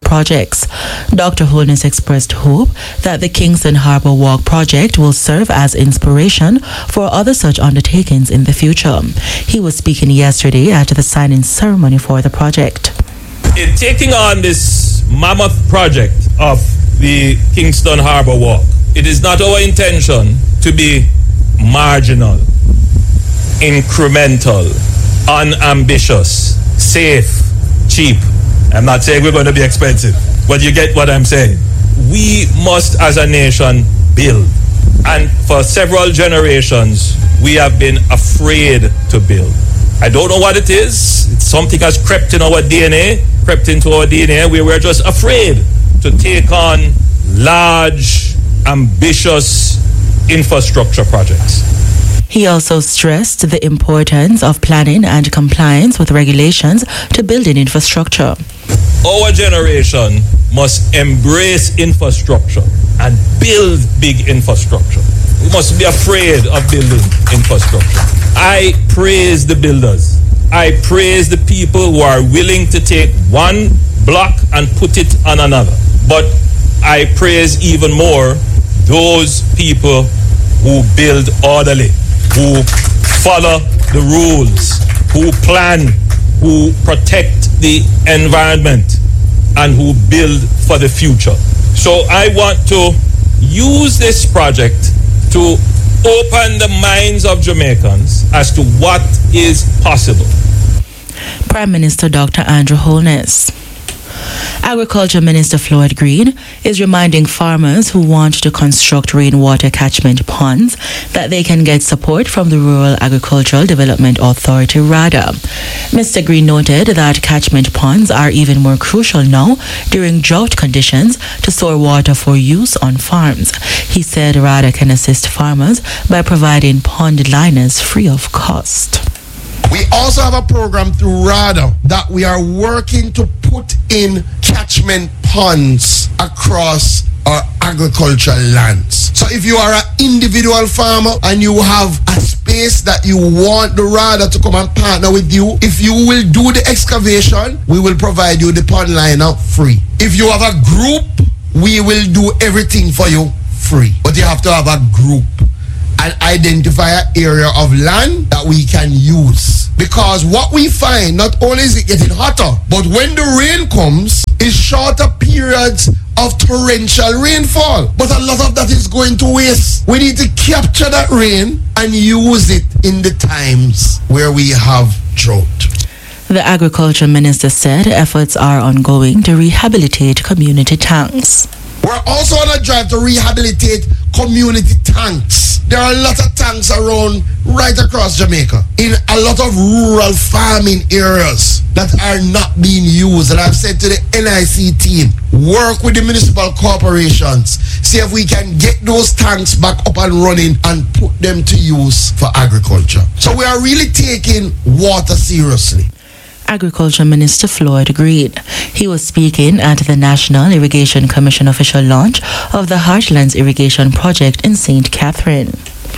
projects. Dr. Holness expressed hope that the Kingston Harbour Walk project will serve as inspiration for other such undertakings in the future. He was speaking yesterday at the signing ceremony for the project. In taking on this mammoth project of the Kingston Harbour Walk, it is not our intention to be marginal, incremental, unambitious, safe, cheap. I'm not saying we're going to be expensive, but you get what I'm saying. We must, as a nation, build. And for several generations, we have been afraid to build. I don't know what it is. It's something has crept into our DNA, where we're just afraid to take on large, ambitious infrastructure projects. He also stressed the importance of planning and compliance with regulations to building infrastructure. Our generation must embrace infrastructure and build big infrastructure. We must be afraid of building infrastructure. I praise the builders. I praise the people who are willing to take one block and put it on another. But I praise even more those people who build orderly, who follow the rules, who plan, who protect the environment, and who build for the future. So I want to use this project to open the minds of Jamaicans as to what is possible. Prime Minister Dr. Andrew Holness. Agriculture Minister Floyd Green is reminding farmers who want to construct rainwater catchment ponds that they can get support from the Rural Agricultural Development Authority, RADA. Mr. Green noted that catchment ponds are even more crucial now during drought conditions to store water for use on farms. He said RADA can assist farmers by providing pond liners free of cost. We also have a program through RADA that we are working to put in catchment ponds across our agricultural lands. So if you are an individual farmer and you have a space that you want the RADA to come and partner with you, if you will do the excavation, we will provide you the pond liner free. If you have a group, we will do everything for you free. But you have to have a group and identify an area of land that we can use. Because what we find, not only is it getting hotter, but when the rain comes, it's shorter periods of torrential rainfall. But a lot of that is going to waste. We need to capture that rain and use it in the times where we have drought. The Agriculture Minister said efforts are ongoing to rehabilitate community tanks. We're also on a drive to rehabilitate community tanks. There are a lot of tanks around right across Jamaica in a lot of rural farming areas that are not being used. And I've said to the NIC team, work with the municipal corporations, see if we can get those tanks back up and running and put them to use for agriculture. So we are really taking water seriously. Agriculture Minister Floyd Green. He was speaking at the National Irrigation Commission official launch of the Heartlands Irrigation Project in St. Catherine.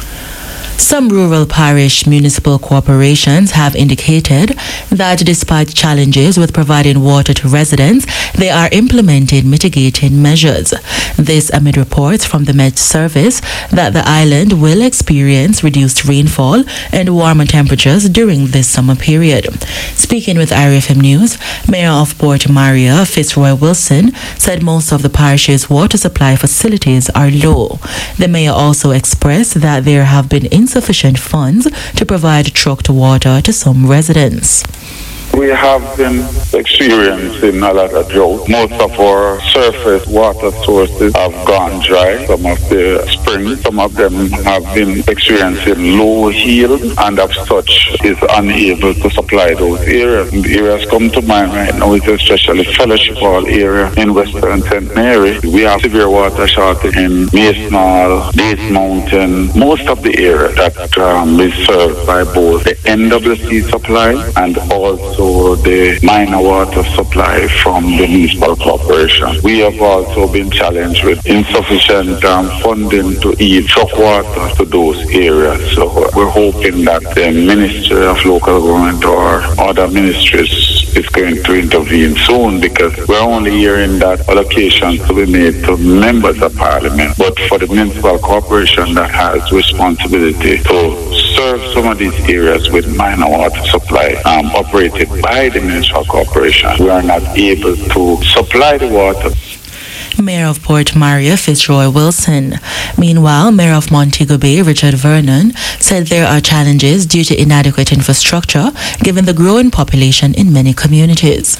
Some rural parish municipal corporations have indicated that despite challenges with providing water to residents, they are implementing mitigating measures. This amid reports from the Met Service that the island will experience reduced rainfall and warmer temperatures during this summer period. Speaking with IRFM News, Mayor of Port Maria, Fitzroy Wilson, said most of the parish's water supply facilities are low. The mayor also expressed that there have been insufficient funds to provide trucked water to some residents. We have been experiencing a lot of drought. Most of our surface water sources have gone dry. Some of the springs, some of them have been experiencing low yield and as such is unable to supply those areas. The areas come to mind right now is especially Fellowship Hall area in Western St. Mary. We have severe water shortage in Mason Hall, Bates Mountain, most of the area that is served by both the NWC supply and also the minor water supply from the municipal corporation. We have also been challenged with insufficient funding to truck water to those areas. So we're hoping that the Ministry of Local Government or other ministries is going to intervene soon, because we're only hearing that allocations to be made to members of parliament, but for the municipal corporation that has responsibility to serve some of these areas with minor water supply operated by the municipal corporation, we are not able to supply the water. Mayor of Port Maria, Fitzroy Wilson. Meanwhile, Mayor of Montego Bay, Richard Vernon, said there are challenges due to inadequate infrastructure given the growing population in many communities.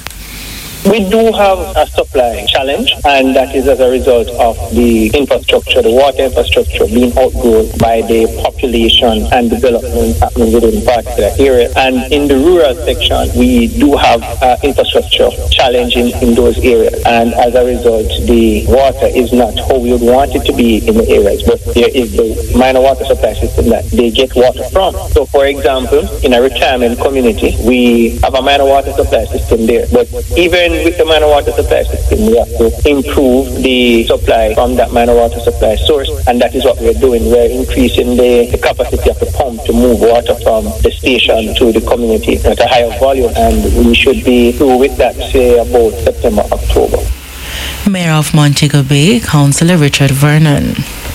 We do have a supply challenge, and that is as a result of the infrastructure, the water infrastructure being outgrown by the population and development happening within particular areas. And in the rural section, we do have infrastructure challenge in those areas. And as a result, the water is not how we would want it to be in the areas, but there is the minor water supply system that they get water from. So, for example, in a retirement community, we have a minor water supply system there. But even with the minor water supply system, we have to improve the supply from that minor water supply source, and that is what we're doing. We're increasing the capacity of the pump to move water from the station to the community at a higher volume, and we should be through with that, say, about September, October. Mayor of Montego Bay, Councillor Richard Vernon.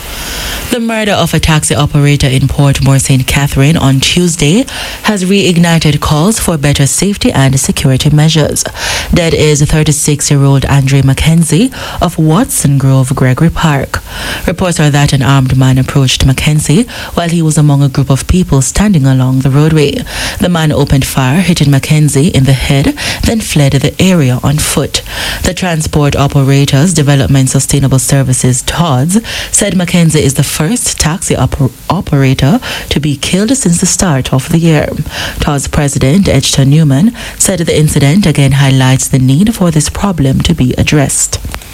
The murder of a taxi operator in Portmore St. Catherine on Tuesday has reignited calls for better safety and security measures. Dead is 36-year-old Andre Mackenzie of Watson Grove, Gregory Park. Reports are that an armed man approached Mackenzie while he was among a group of people standing along the roadway. The man opened fire, hitting Mackenzie in the head, then fled the area on foot. The Transport Operators Development Sustainable Services, TODS, said Mackenzie is the first taxi operator to be killed since the start of the year. TODS President Edgerton Newman said the incident again highlights the need for this problem to be addressed.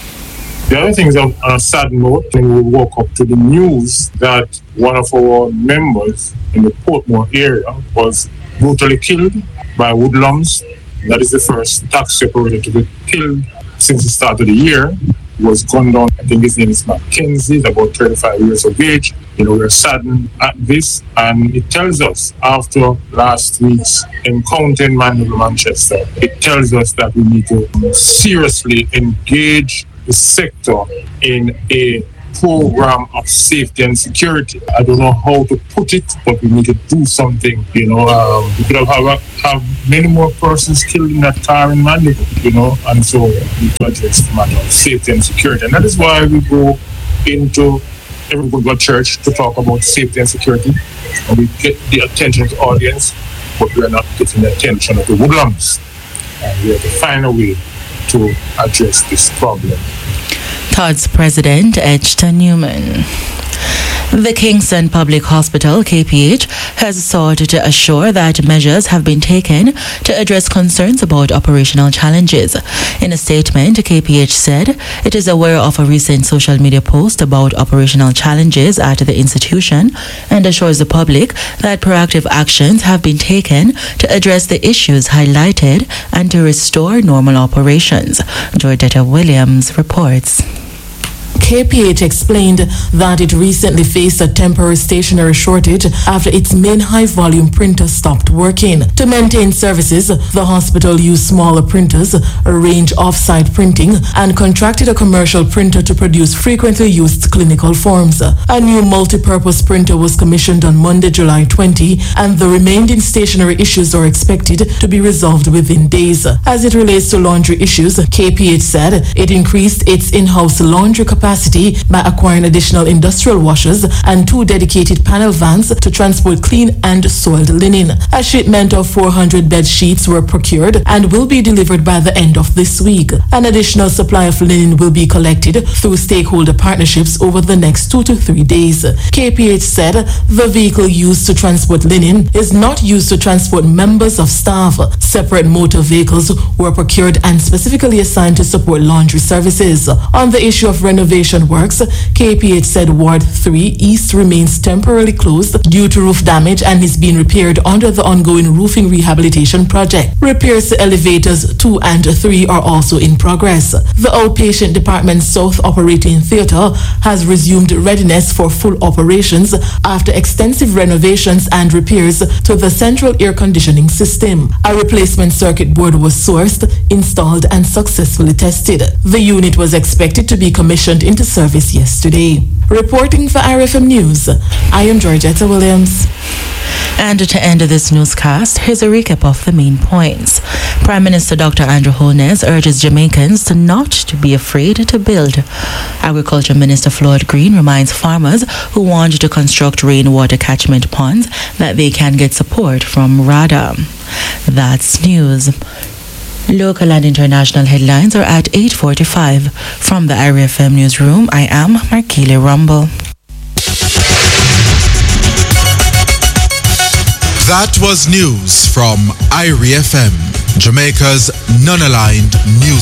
The other thing is, on a sad note, when we woke up to the news that one of our members in the Portmore area was brutally killed by Woodlums. That is the first taxi operator to be killed since the start of the year. He was gunned down. I think his name is Mackenzie, about 35 years of age. We're saddened at this, and it tells us, after last week's encounter in Mandeville, Manchester, it tells us that we need to seriously engage the sector in a program of safety and security. I don't know how to put it, but we need to do something. We could have many more persons killed in that car in Mandeville, and so we need to address the matter of safety and security. And that is why we go into every good church to talk about safety and security. And we get the attention of the audience, but we are not getting the attention of the Woodlums. And we have to find a way to address this problem. TODS President Edgerton Newman. The Kingston Public Hospital, KPH, has sought to assure that measures have been taken to address concerns about operational challenges. In a statement, KPH said it is aware of a recent social media post about operational challenges at the institution and assures the public that proactive actions have been taken to address the issues highlighted and to restore normal operations. Georgetta Williams reports. KPH explained that it recently faced a temporary stationery shortage after its main high-volume printer stopped working. To maintain services, the hospital used smaller printers, arranged off-site printing, and contracted a commercial printer to produce frequently used clinical forms. A new multi-purpose printer was commissioned on Monday, July 20, and the remaining stationery issues are expected to be resolved within days. As it relates to laundry issues, KPH said it increased its in-house laundry capacity by acquiring additional industrial washers and 2 dedicated panel vans to transport clean and soiled linen. A shipment of 400 bed sheets were procured and will be delivered by the end of this week. An additional supply of linen will be collected through stakeholder partnerships over the next 2 to 3 days. KPH said the vehicle used to transport linen is not used to transport members of staff. Separate motor vehicles were procured and specifically assigned to support laundry services. On the issue of renovation renovation works, KPH said Ward 3 East remains temporarily closed due to roof damage and is being repaired under the ongoing roofing rehabilitation project. Repairs to elevators 2 and 3 are also in progress. The outpatient department's South Operating Theatre has resumed readiness for full operations after extensive renovations and repairs to the central air conditioning system. A replacement circuit board was sourced, installed and successfully tested. The unit was expected to be commissioned into service yesterday. Reporting for RFM News, I am Georgetta Williams. And to end this newscast, here's a recap of the main points. Prime Minister Dr. Andrew Holness urges Jamaicans not to be afraid to build. Agriculture Minister Floyd Green reminds farmers who want to construct rainwater catchment ponds that they can get support from RADA. That's news. Local and international headlines are at 8:45. From the RFM newsroom, I am Markele Rumble. That was news from IRIE FM, Jamaica's non-aligned news.